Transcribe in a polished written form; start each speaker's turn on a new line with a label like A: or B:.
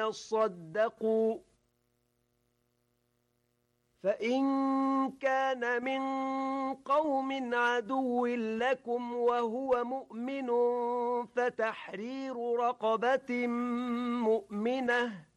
A: فليصدقوا فإن كان من قوم عدو لكم وهو مؤمن فتحرير رقبة مؤمنة